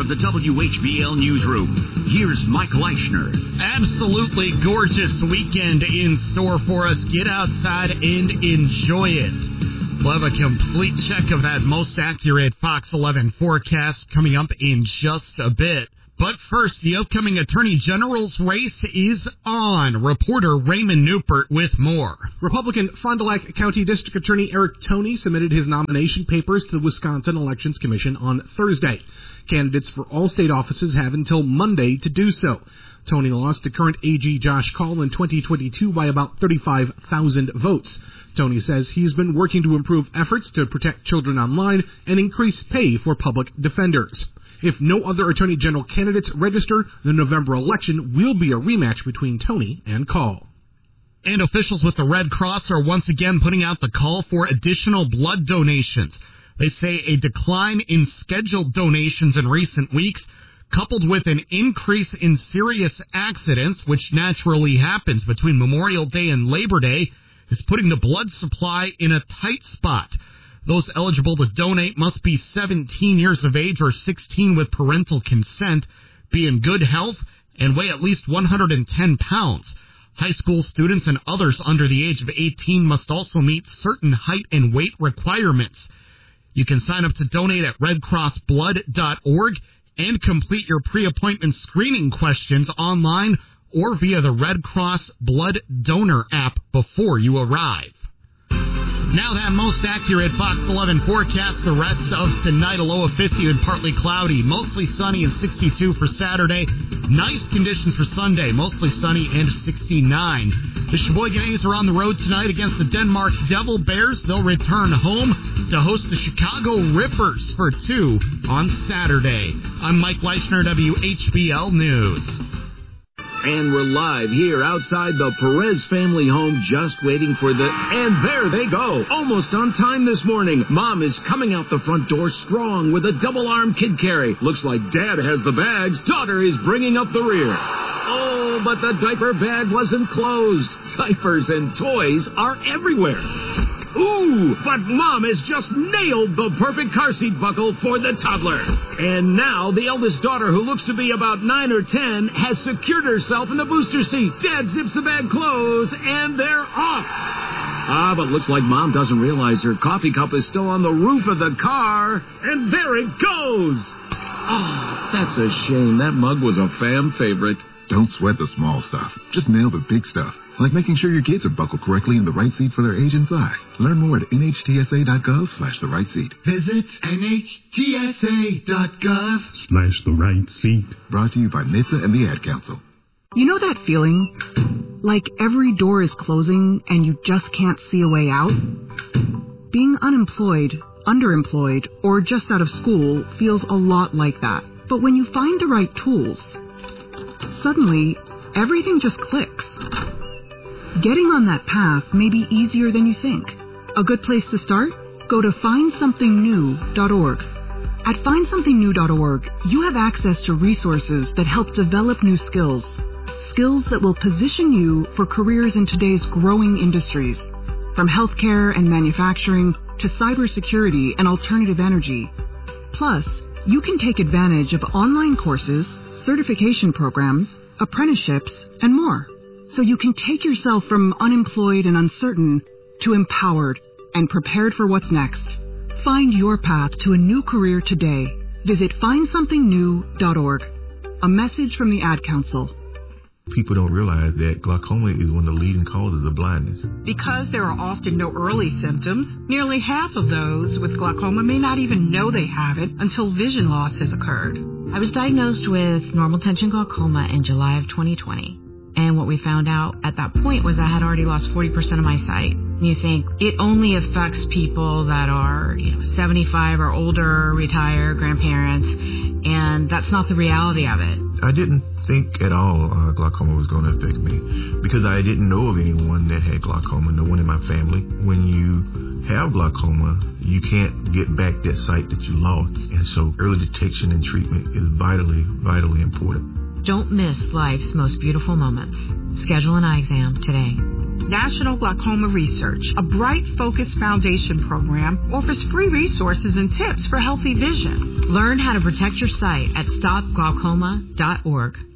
of the WHBL Newsroom, here's Mike Leischner. Absolutely gorgeous weekend in store for us. Get outside and enjoy it. We'll have a complete check of that most accurate Fox 11 forecast coming up in just a bit. But first, the upcoming Attorney General's race is on. Reporter Raymond Newport with more. Republican Fond du Lac County District Attorney Eric Toney submitted his nomination papers to the Wisconsin Elections Commission on Thursday. Candidates for all state offices have until Monday to do so. Toney lost to current AG Josh Kaul in 2022 by about 35,000 votes. Toney says he's been working to improve efforts to protect children online and increase pay for public defenders. If no other Attorney General candidates register, the November election will be a rematch between Toney and Kaul. And officials with the Red Cross are once again putting out the call for additional blood donations. They say a decline in scheduled donations in recent weeks, coupled with an increase in serious accidents, which naturally happens between Memorial Day and Labor Day, is putting the blood supply in a tight spot. Those eligible to donate must be 17 years of age or 16 with parental consent, be in good health, and weigh at least 110 pounds. High school students and others under the age of 18 must also meet certain height and weight requirements. You can sign up to donate at redcrossblood.org and complete your pre-appointment screening questions online or via the Red Cross Blood Donor app before you arrive. Now that most accurate Fox 11 forecast. The rest of tonight, a low of 50 and partly cloudy. Mostly sunny and 62 for Saturday. Nice conditions for Sunday. Mostly sunny and 69. The Sheboygan A's are on the road tonight against the Denmark Devil Bears. They'll return home to host the Chicago Rippers for 2 on Saturday. I'm Mike Leischner, WHBL News. And we're live here outside the Perez family home, just waiting for and there they go. Almost on time this morning. Mom is coming out the front door strong with a double-arm kid carry. Looks like Dad has the bags. Daughter is bringing up the rear. Oh, but the diaper bag wasn't closed. Diapers and toys are everywhere. Ooh, but Mom has just nailed the perfect car seat buckle for the toddler. And now the eldest daughter, who looks to be about 9 or 10, has secured herself in the booster seat. Dad zips the bag closed, and they're off. But looks like Mom doesn't realize her coffee cup is still on the roof of the car. And there it goes. Oh, that's a shame. That mug was a fam favorite. Don't sweat the small stuff. Just nail the big stuff. Like making sure your kids are buckled correctly in the right seat for their age and size. Learn more at nhtsa.gov/the right seat. Visit nhtsa.gov/the right seat. Brought to you by NHTSA and the Ad Council. You know that feeling? Like every door is closing and you just can't see a way out? Being unemployed, underemployed, or just out of school feels a lot like that. But when you find the right tools, suddenly everything just clicks. Getting on that path may be easier than you think. A good place to start? Go to findsomethingnew.org. At findsomethingnew.org, you have access to resources that help develop new skills. Skills that will position you for careers in today's growing industries. From healthcare and manufacturing to cybersecurity and alternative energy. Plus, you can take advantage of online courses, certification programs, apprenticeships, and more. So you can take yourself from unemployed and uncertain to empowered and prepared for what's next. Find your path to a new career today. Visit findsomethingnew.org. A message from the Ad Council. People don't realize that glaucoma is one of the leading causes of blindness. Because there are often no early symptoms, nearly half of those with glaucoma may not even know they have it until vision loss has occurred. I was diagnosed with normal tension glaucoma in July of 2020. And what we found out at that point was I had already lost 40% of my sight. And you think it only affects people that are, 75 or older, retired, grandparents, and that's not the reality of it. I didn't think at all glaucoma was going to affect me because I didn't know of anyone that had glaucoma, no one in my family. When you have glaucoma, you can't get back that sight that you lost. And so early detection and treatment is vitally, vitally important. Don't miss life's most beautiful moments. Schedule an eye exam today. National Glaucoma Research, a Bright Focus Foundation program, offers free resources and tips for healthy vision. Learn how to protect your sight at stopglaucoma.org.